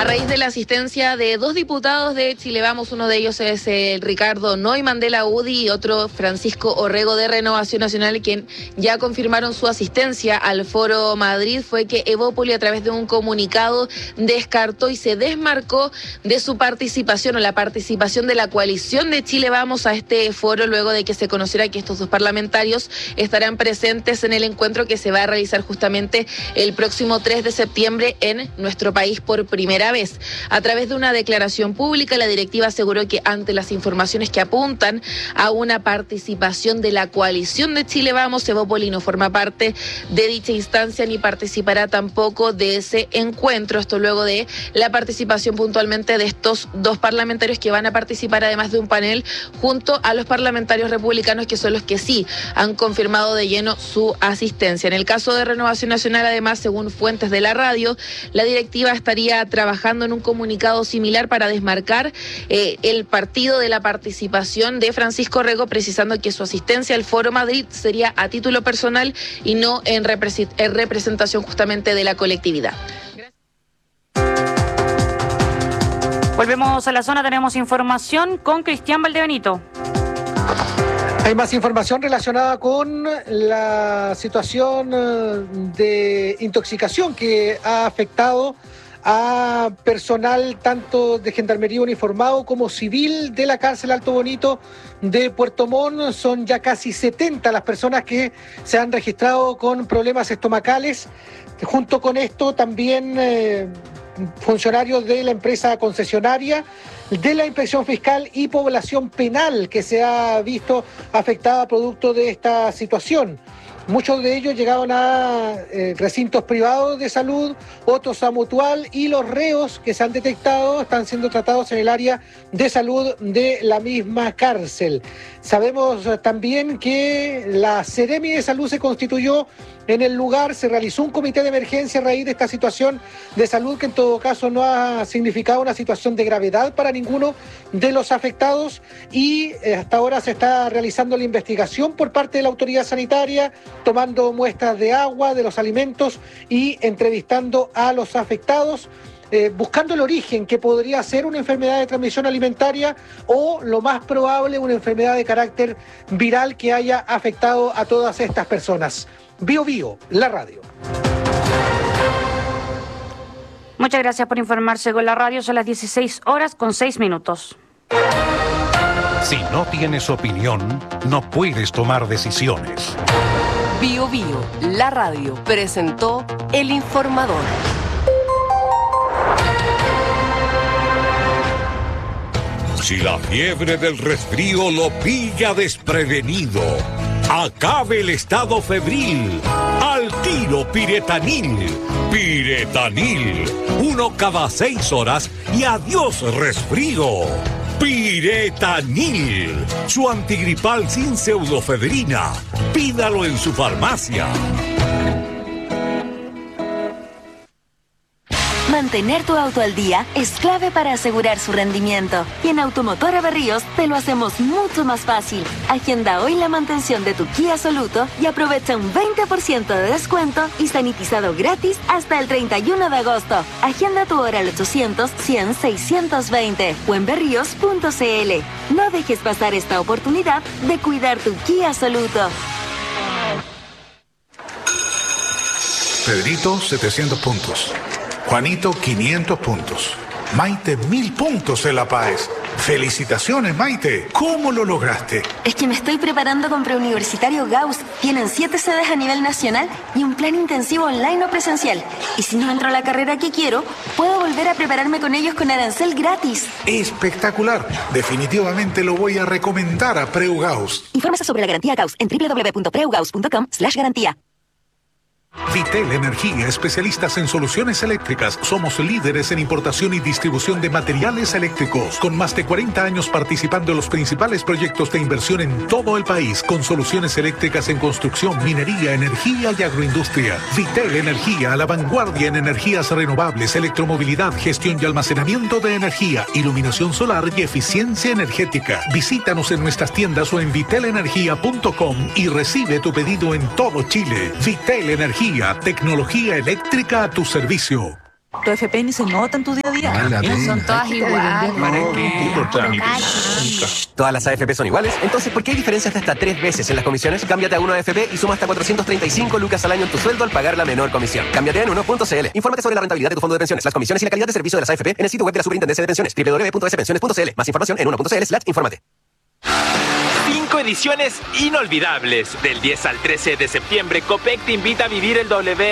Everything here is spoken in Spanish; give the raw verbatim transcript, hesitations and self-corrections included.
A raíz de la asistencia de dos diputados de Chile Vamos, uno de ellos es el Ricardo Neumann de la U D I y otro Francisco Orrego de Renovación Nacional, quien ya confirmaron su asistencia al Foro Madrid, fue que Evópoli a través de un comunicado descartó y se desmarcó de su participación o la participación de la coalición de Chile Vamos a este foro, luego de que se conociera que estos dos parlamentarios estarán presentes en el encuentro que se va a realizar justamente el próximo tres de septiembre en nuestro país por primera vez. A través de una declaración pública, la directiva aseguró que ante las informaciones que apuntan a una participación de la coalición de Chile Vamos, Evópoli no forma parte de dicha instancia ni participará tampoco de ese encuentro. Esto luego de la participación puntualmente de estos dos parlamentarios que van a participar además de un panel junto a los parlamentarios republicanos, que son los que sí han confirmado de lleno su asistencia. En el caso de Renovación Nacional, además, según fuentes de la radio, la directiva estaría trabajando en un comunicado similar para desmarcar eh, el partido de la participación de Francisco Orrego, precisando que su asistencia al Foro Madrid sería a título personal y no en, repres- en representación justamente de la colectividad. Volvemos a la zona, tenemos información con Cristian Valdebenito. Hay más información relacionada con la situación de intoxicación que ha afectado a personal tanto de Gendarmería uniformado como civil de la cárcel Alto Bonito de Puerto Montt. Son ya casi setenta las personas que se han registrado con problemas estomacales. Junto con esto también eh, funcionarios de la empresa concesionaria, de la Inspección Fiscal y Población Penal que se ha visto afectada producto de esta situación. Muchos de ellos llegaron a eh, recintos privados de salud, otros a Mutual, y los reos que se han detectado están siendo tratados en el área de salud de la misma cárcel. Sabemos también que la Seremi de Salud se constituyó en el lugar, se realizó un comité de emergencia a raíz de esta situación de salud que en todo caso no ha significado una situación de gravedad para ninguno de los afectados, y hasta ahora se está realizando la investigación por parte de la autoridad sanitaria, tomando muestras de agua, de los alimentos y entrevistando a los afectados, eh, buscando el origen, que podría ser una enfermedad de transmisión alimentaria o, lo más probable, una enfermedad de carácter viral que haya afectado a todas estas personas. Bio Bio, la radio. Muchas gracias por informarse con la radio. Son las dieciséis horas con seis minutos. Si no tienes opinión, no puedes tomar decisiones. Bio Bio, la radio, presentó El Informador. Si la fiebre del resfrío lo pilla desprevenido, acabe el estado febril. Al tiro Piretanil. Piretanil. Uno cada seis horas y adiós resfrío. Piretanil. Su antigripal sin pseudofedrina. Pídalo en su farmacia. Mantener tu auto al día es clave para asegurar su rendimiento. Y en Automotora Berríos te lo hacemos mucho más fácil. Agenda hoy la mantención de tu Kia Soluto y aprovecha un veinte por ciento de descuento y sanitizado gratis hasta el treinta y uno de agosto. Agenda tu hora al ochocientos, cien, seiscientos veinte o en berríos punto c l. No dejes pasar esta oportunidad de cuidar tu Kia Soluto. Pedrito, setecientos puntos. Juanito, quinientos puntos. Maite, mil puntos en La Paz. ¡Felicitaciones, Maite! ¿Cómo lo lograste? Es que me estoy preparando con Preuniversitario Gauss. Tienen siete sedes a nivel nacional y un plan intensivo online o presencial. Y si no entro a la carrera que quiero, puedo volver a prepararme con ellos con arancel gratis. ¡Espectacular! Definitivamente lo voy a recomendar a Preu Gauss. Infórmese sobre la garantía Gauss en doble u doble u doble u punto preu gauss punto com slash garantía. Vitel Energía, especialistas en soluciones eléctricas. Somos líderes en importación y distribución de materiales eléctricos, con más de cuarenta años participando en los principales proyectos de inversión en todo el país, con soluciones eléctricas en construcción, minería, energía y agroindustria. Vitel Energía, a la vanguardia en energías renovables, electromovilidad, gestión y almacenamiento de energía, iluminación solar y eficiencia energética. Visítanos en nuestras tiendas o en vitel energía punto com y recibe tu pedido en todo Chile. Vitel Energía, tecnología eléctrica a tu servicio. Tu F P ni se nota en tu día a día. Son todas iguales. ¿Todas las A F P son iguales? Entonces, ¿por qué hay diferencias de hasta tres veces en las comisiones? Cámbiate a uno A F P y suma hasta cuatrocientos treinta y cinco lucas al año en tu sueldo al pagar la menor comisión. Cámbiate en uno punto c l. Infórmate sobre la rentabilidad de tu fondo de pensiones, las comisiones y la calidad de servicio de las A F P en el sitio web de la Superintendencia de Pensiones, doble u doble u doble u punto s pensiones punto c l. Más información en uno punto c l slash infórmate. Cinco ediciones inolvidables. Del diez al trece de septiembre, Copec te invita a vivir el W